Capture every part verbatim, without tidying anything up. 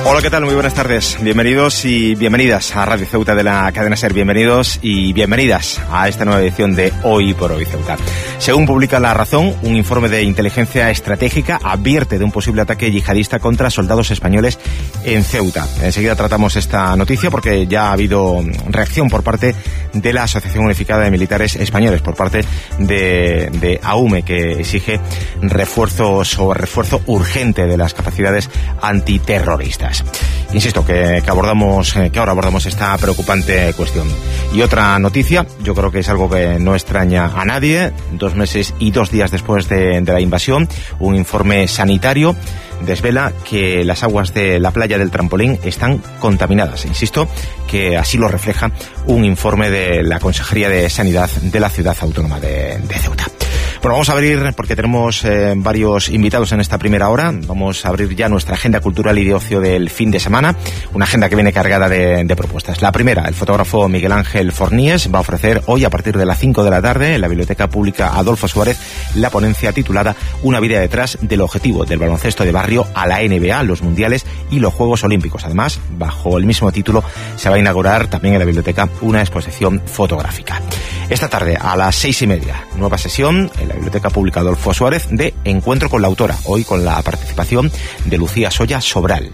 Hola, ¿qué tal? Muy buenas tardes. Bienvenidos y bienvenidas a Radio Ceuta de la cadena SER. Bienvenidos y bienvenidas a esta nueva edición de Hoy por Hoy Ceuta. Según publica La Razón, un informe de inteligencia estratégica advierte de un posible ataque yihadista contra soldados españoles en Ceuta. Enseguida tratamos esta noticia porque ya ha habido reacción por parte de la Asociación Unificada de Militares Españoles, por parte de, de AUME, que exige refuerzos o refuerzo urgente de las capacidades antiterroristas. Insisto que, que abordamos, que ahora abordamos esta preocupante cuestión. Y otra noticia, yo creo que es algo que no extraña a nadie. Dos meses y dos días después de, de la invasión, un informe sanitario desvela que las aguas de la playa del Trampolín están contaminadas. Insisto que así lo refleja un informe de la Consejería de Sanidad de la Ciudad Autónoma de, de Ceuta. Bueno, vamos a abrir, porque tenemos eh, varios invitados en esta primera hora, vamos a abrir ya nuestra agenda cultural y de ocio del fin de semana, una agenda que viene cargada de, de propuestas. La primera, el fotógrafo Miguel Ángel Forníes va a ofrecer hoy a partir de las cinco de la tarde en la Biblioteca Pública Adolfo Suárez la ponencia titulada Una vida detrás del objetivo del baloncesto de barrio a la N B A, los mundiales y los Juegos Olímpicos. Además, bajo el mismo título se va a inaugurar también en la biblioteca una exposición fotográfica. Esta tarde a las seis y media, nueva sesión en la Biblioteca Pública Adolfo Suárez de Encuentro con la Autora, hoy con la participación de Lucía Soya Sobral.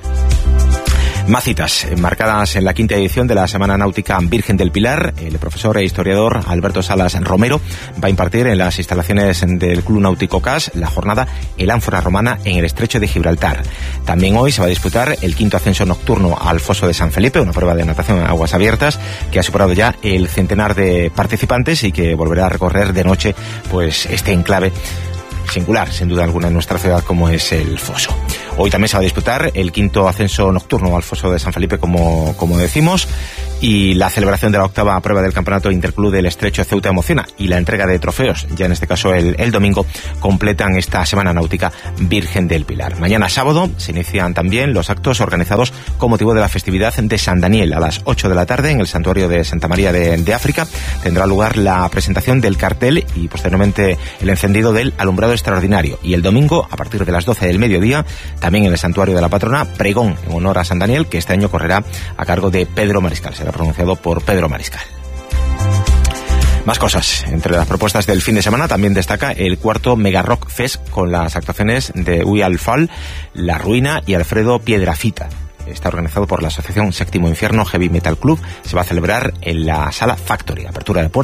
Más citas marcadas en la quinta edición de la Semana Náutica Virgen del Pilar. El profesor e historiador Alberto Salas Romero va a impartir en las instalaciones del Club Náutico C A S la jornada El Ánfora Romana en el Estrecho de Gibraltar. También hoy se va a disputar el quinto ascenso nocturno al Foso de San Felipe, una prueba de natación en aguas abiertas que ha superado ya el centenar de participantes y que volverá a recorrer de noche pues este enclave singular, sin duda alguna, en nuestra ciudad como es el Foso. Hoy también se va a disputar el quinto ascenso nocturno al Foso de San Felipe, como, como decimos, y la celebración de la octava prueba del Campeonato Interclub del Estrecho Ceuta Emociona y la entrega de trofeos, ya en este caso el, el domingo, completan esta Semana Náutica Virgen del Pilar. Mañana sábado se inician también los actos organizados con motivo de la festividad de San Daniel. A las ocho de la tarde en el Santuario de Santa María de, de África tendrá lugar la presentación del cartel y posteriormente el encendido del alumbrado extraordinario. Y el domingo, a partir de las doce del mediodía, también en el Santuario de la Patrona, pregón en honor a San Daniel, que este año correrá a cargo de Pedro Mariscal. Será pronunciado por Pedro Mariscal. Más cosas. Entre las propuestas del fin de semana también destaca el cuarto Mega Rock Fest con las actuaciones de Uy Alfal, La Ruina y Alfredo Piedrafita. Está organizado por la Asociación Séptimo Infierno Heavy Metal Club. Se va a celebrar en la Sala Factory. Apertura de puertas